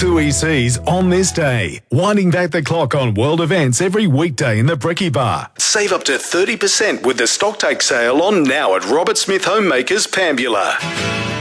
2 ECs on this day. Winding back the clock on world events every weekday in the Brekkie Bar. Save up to 30% with the Stocktake sale on now at Robert Smith Homemakers, Pambula.